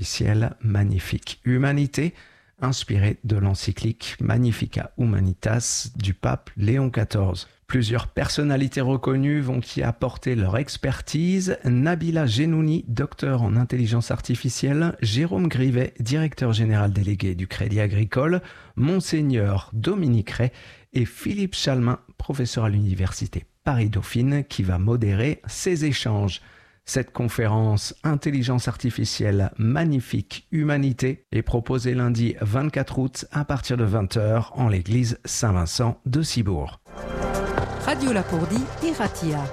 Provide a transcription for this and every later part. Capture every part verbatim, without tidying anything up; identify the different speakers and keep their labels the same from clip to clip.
Speaker 1: artificielle magnifique humanité, inspiré de l'encyclique Magnificat Humanitas du pape Léon quatorze. Plusieurs personnalités reconnues vont y apporter leur expertise. Nabila Genouni, docteur en intelligence artificielle, Jérôme Grivet, directeur général délégué du Crédit Agricole, Monseigneur Dominique Ray et Philippe Chalmin, professeur à l'université Paris-Dauphine, qui va modérer ces échanges. Cette conférence Intelligence artificielle magnifique humanité est proposée lundi vingt-quatre août à partir de vingt heures en l'église Saint-Vincent de Cibourg.
Speaker 2: Radio Lapourdie et Ratia.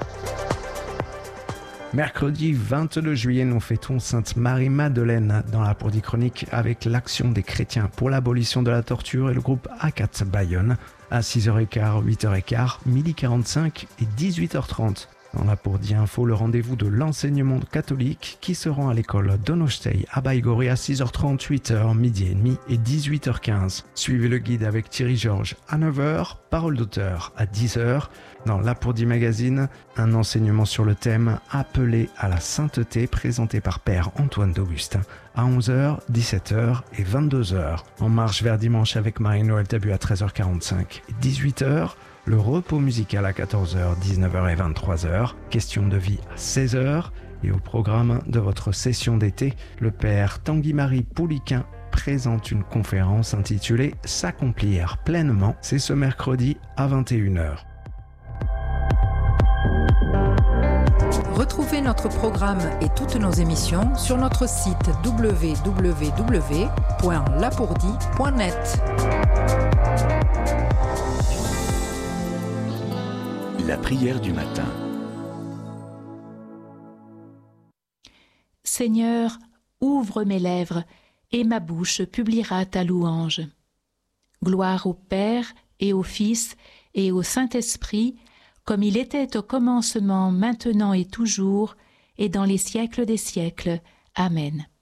Speaker 1: Mercredi vingt-deux juillet, nous fêtons Sainte Marie-Madeleine dans la Lapourdie Chronique avec l'Action des chrétiens pour l'abolition de la torture et le groupe A quatre Bayonne à six heures quinze, huit heures quinze, midi quarante-cinq et dix-huit heures trente. Dans la Lapourdie Info, le rendez-vous de l'enseignement catholique qui se rend à l'école Donostei à Baïgoré à six heures trente, huit heures, midi et demi et dix-huit heures quinze. Suivez le guide avec Thierry Georges à neuf heures, parole d'auteur à dix heures. Dans la Lapourdie Magazine, un enseignement sur le thème Appelé à la sainteté présenté par Père Antoine d'Augustin à onze heures, dix-sept heures et vingt-deux heures. En marche vers dimanche avec Marie-Noël Tabu à treize heures quarante-cinq et dix-huit heures. Le repos musical à quatorze heures, dix-neuf heures et vingt-trois heures. Question de vie à seize heures. Et au programme de votre session d'été, le père Tanguy-Marie Pouliquin présente une conférence intitulée « S'accomplir pleinement ». C'est ce mercredi à vingt et une heures.
Speaker 2: Retrouvez notre programme et toutes nos émissions sur notre site w w w point lapourdie point net.
Speaker 3: La prière du matin.
Speaker 4: Seigneur, ouvre mes lèvres, et ma bouche publiera ta louange. Gloire au Père et au Fils et au Saint-Esprit, comme il était au commencement, maintenant et toujours, et dans les siècles des siècles. Amen.